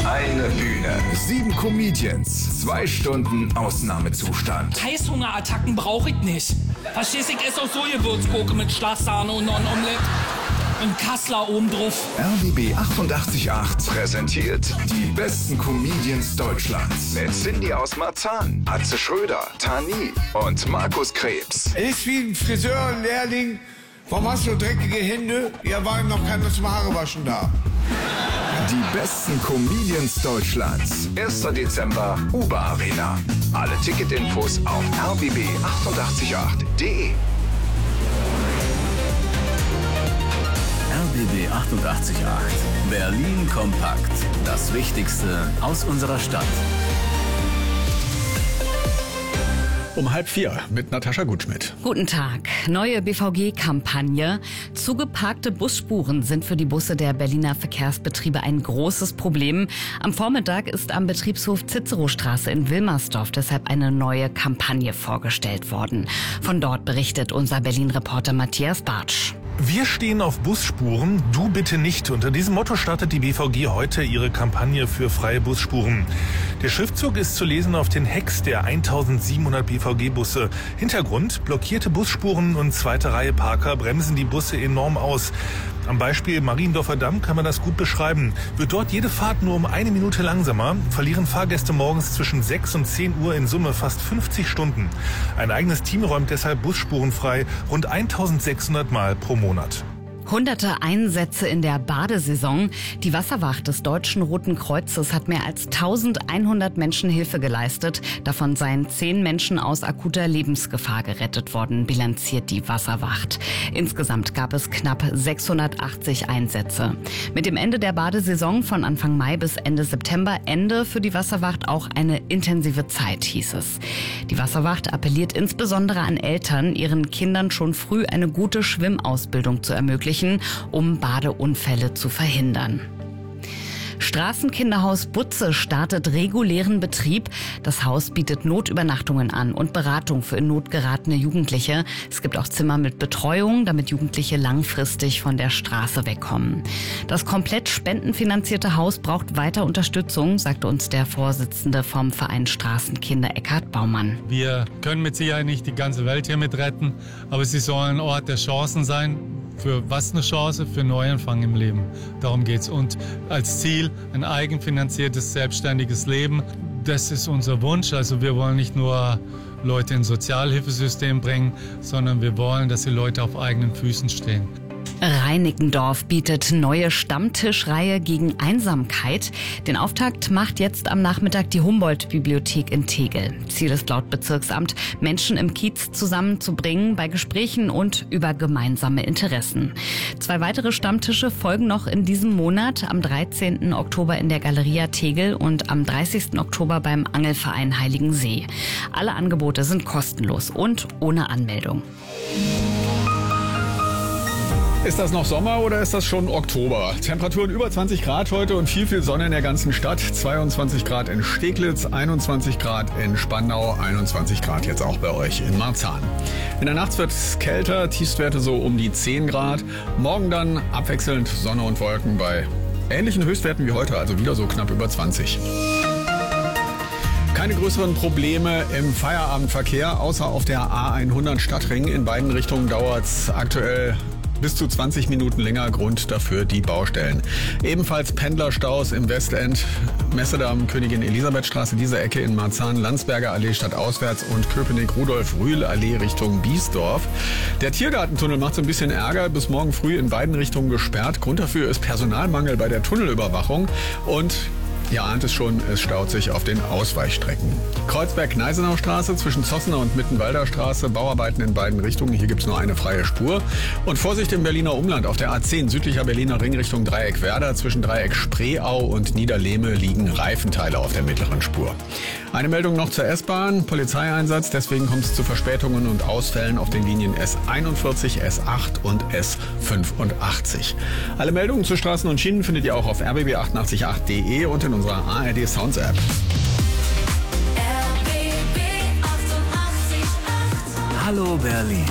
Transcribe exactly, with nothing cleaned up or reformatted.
eine Bühne, sieben Comedians, zwei Stunden Ausnahmezustand. Heißhungerattacken brauche ich nicht. Verstehst du, ich esse auch so Gewürzgurke mit Schlagsahne und noch ein Omelett. Und Kassler oben drauf. R B B achtundachtzig Komma acht präsentiert die besten Comedians Deutschlands. Mit Cindy aus Marzahn, Atze Schröder, Tani und Markus Krebs. Ist wie ein Friseurlehrling. Warum hast du dreckige Hände? Ja, waren noch keine zum Haarewaschen da. Die besten Comedians Deutschlands. erster Dezember, Uber Arena. Alle Ticketinfos auf r b b achtundachtzig Komma acht punkt de. R B B achtundachtzig Komma acht. Berlin kompakt. Das Wichtigste aus unserer Stadt. Um halb vier mit Natascha Gutschmidt. Guten Tag. Neue B V G-Kampagne. Zugeparkte Busspuren sind für die Busse der Berliner Verkehrsbetriebe ein großes Problem. Am Vormittag ist am Betriebshof Cicerostraße in Wilmersdorf deshalb eine neue Kampagne vorgestellt worden. Von dort berichtet unser Berlin-Reporter Matthias Bartsch. Wir stehen auf Busspuren, du bitte nicht. Unter diesem Motto startet die B V G heute ihre Kampagne für freie Busspuren. Der Schriftzug ist zu lesen auf den Hecks der eintausendsiebenhundert B V G-Busse. Hintergrund: blockierte Busspuren und zweite Reihe Parker bremsen die Busse enorm aus. Am Beispiel Mariendorfer Damm kann man das gut beschreiben. Wird dort jede Fahrt nur um eine Minute langsamer, verlieren Fahrgäste morgens zwischen sechs und zehn Uhr in Summe fast fünfzig Stunden. Ein eigenes Team räumt deshalb Busspuren frei, rund eintausendsechshundert Mal pro Monat. Hunderte Einsätze in der Badesaison. Die Wasserwacht des Deutschen Roten Kreuzes hat mehr als eintausendeinhundert Menschen Hilfe geleistet. Davon seien zehn Menschen aus akuter Lebensgefahr gerettet worden, bilanziert die Wasserwacht. Insgesamt gab es knapp sechshundertachtzig Einsätze. Mit dem Ende der Badesaison von Anfang Mai bis Ende September Ende für die Wasserwacht auch eine intensive Zeit, hieß es. Die Wasserwacht appelliert insbesondere an Eltern, ihren Kindern schon früh eine gute Schwimmausbildung zu ermöglichen, um Badeunfälle zu verhindern. Straßenkinderhaus Butze startet regulären Betrieb. Das Haus bietet Notübernachtungen an und Beratung für in Not geratene Jugendliche. Es gibt auch Zimmer mit Betreuung, damit Jugendliche langfristig von der Straße wegkommen. Das komplett spendenfinanzierte Haus braucht weiter Unterstützung, sagte uns der Vorsitzende vom Verein Straßenkinder Eckhard Baumann. Wir können mit Sicherheit nicht die ganze Welt hier mit retten, aber sie sollen ein Ort der Chancen sein. Für was eine Chance? Für Neuanfang im Leben. Darum geht's. Und als Ziel ein eigenfinanziertes, selbstständiges Leben. Das ist unser Wunsch. Also wir wollen nicht nur Leute ins Sozialhilfesystem bringen, sondern wir wollen, dass die Leute auf eigenen Füßen stehen. Reinickendorf bietet neue Stammtischreihe gegen Einsamkeit. Den Auftakt macht jetzt am Nachmittag die Humboldt-Bibliothek in Tegel. Ziel ist laut Bezirksamt, Menschen im Kiez zusammenzubringen bei Gesprächen und über gemeinsame Interessen. Zwei weitere Stammtische folgen noch in diesem Monat, am dreizehnten Oktober in der Galeria Tegel und am dreißigsten Oktober beim Angelverein Heiligensee. Alle Angebote sind kostenlos und ohne Anmeldung. Ist das noch Sommer oder ist das schon Oktober? Temperaturen über zwanzig Grad heute und viel, viel Sonne in der ganzen Stadt. zweiundzwanzig Grad in Steglitz, einundzwanzig Grad in Spandau, einundzwanzig Grad jetzt auch bei euch in Marzahn. In der Nacht wird es kälter, Tiefstwerte so um die zehn Grad. Morgen dann abwechselnd Sonne und Wolken bei ähnlichen Höchstwerten wie heute, also wieder so knapp über zwanzig. Keine größeren Probleme im Feierabendverkehr, außer auf der A hundert Stadtring. In beiden Richtungen dauert es aktuell bis zu zwanzig Minuten länger, Grund dafür die Baustellen. Ebenfalls Pendlerstaus im Westend, Messedamm, Königin Elisabeth Straße, diese Ecke in Marzahn, Landsberger Allee stadtauswärts und Köpenick-Rudolf-Rühl-Allee Richtung Biesdorf. Der Tiergartentunnel macht so ein bisschen Ärger, bis morgen früh in beiden Richtungen gesperrt. Grund dafür ist Personalmangel bei der Tunnelüberwachung und ihr ahnt es schon, es staut sich auf den Ausweichstrecken. Kreuzberg-Gneisenau-Straße zwischen Zossener und Mittenwalder Straße, Bauarbeiten in beiden Richtungen. Hier gibt es nur eine freie Spur. Und Vorsicht im Berliner Umland. Auf der A zehn südlicher Berliner Ring Richtung Dreieck Werder. Zwischen Dreieck Spreeau und Niederlehme liegen Reifenteile auf der mittleren Spur. Eine Meldung noch zur S-Bahn. Polizeieinsatz. Deswegen kommt es zu Verspätungen und Ausfällen auf den Linien S einundvierzig, S acht und S fünfundachtzig. Alle Meldungen zu Straßen und Schienen findet ihr auch auf r b b achtundachtzig Komma acht punkt de und in unserer A R D Sounds App. Hallo Berlin.